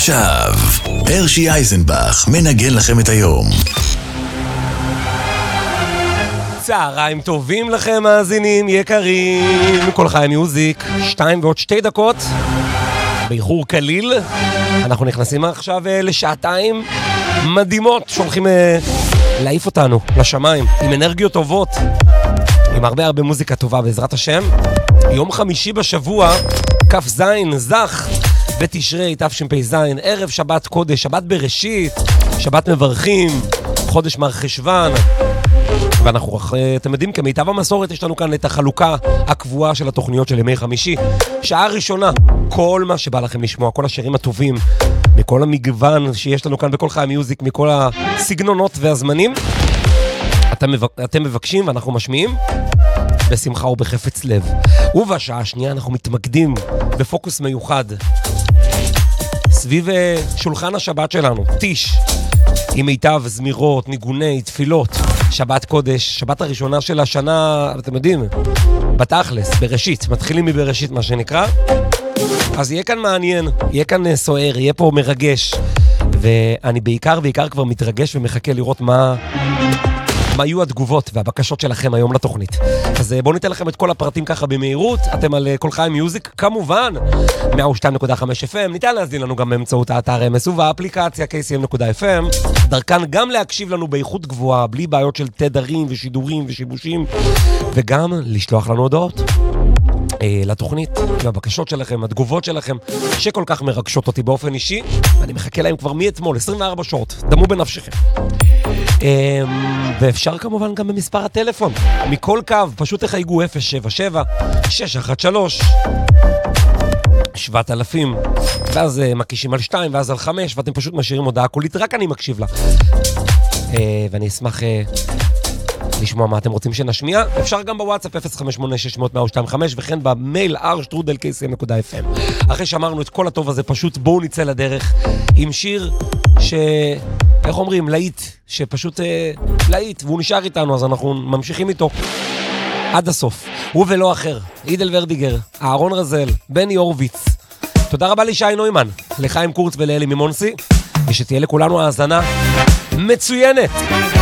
עכשיו, הרשי אייזנבך מנגן לכם את היום. צהריים טובים לכם מאזינים יקרים, כל חי מיוזיק, 2 ועוד 2 דקות, באיחור קליל, אנחנו נכנסים עכשיו לשעתיים מדהימות, שהולכים להעיף אותנו לשמיים, עם אנרגיות טובות, עם הרבה מוזיקה טובה בעזרת השם. יום חמישי בשבוע, כף זין, זך, בתשרי, תשפ"ז, ערב שבת קודש, שבת בראשית, שבת מברכים, חודש מרחשוון, ואנחנו, אתם יודעים, כמיטב המסורת יש לנו כאן את החלוקה הקבועה של התוכניות של ימי חמישי. שעה ראשונה, כל מה שבא לכם לשמוע, כל השירים הטובים, מכל המגוון שיש לנו כאן בכל חי מיוזיק, מכל הסגנונות והזמנים, אתם מבקשים ואנחנו משמיעים בשמחה ובחפץ לב. ובשעה השנייה אנחנו מתמקדים בפוקוס מיוחד סביב שולחן השבת שלנו, טיש, עם מיטב זמירות, ניגוני, תפילות, שבת קודש, שבת הראשונה של השנה, אתם יודעים, בתכלס, בראשית, מתחילים מבראשית מה שנקרא. אז יהיה כאן מעניין, יהיה כאן סוער, יהיה פה מרגש, ואני בעיקר כבר מתרגש ומחכה לראות מה יהיו התגובות והבקשות שלכם היום לתוכנית. אז בואו ניתן לכם את כל הפרטים ככה במהירות. אתם על כל חי מיוזיק, כמובן, 102.5 FM. ניתן להזין לנו גם באמצעות האתר MS ובאפליקציה kcm.fm. דרכן גם להקשיב לנו באיכות גבוהה, בלי בעיות של תדרים ושידורים ושיבושים, וגם לשלוח לנו הודעות לתוכנית, והבקשות שלכם, התגובות שלכם, שכל כך מרגשות אותי באופן אישי, ואני מחכה להם כבר מאתמול, 24 שעות, דמו בנפשכם. ואפשר כמובן גם במספר הטלפון, מכל קו, פשוט תחייגו 077-613-7000, ואז מקישים על 2, ואז על 5, ואתם פשוט משאירים הודעה קולית, רק אני מקשיב לה. ואני אשמח לשמוע מה אתם רוצים שנשמיע. אפשר גם בוואטסאפ 058-600-125, וכן במייל r@kcm.fm. אחרי שאמרנו את כל הטוב הזה, פשוט בואו נצא לדרך עם שיר איך אומרים? להיט, שפשוט להיט, והוא נשאר איתנו, אז אנחנו ממשיכים איתו עד הסוף. הוא ולא אחר, אידל ורדיגר, אהרון רזל, בני הורוביץ. תודה רבה לישי נוימן, לחיים קורץ ולאלי ממונסי, ושתהיה לכולנו האזנה מצוינת.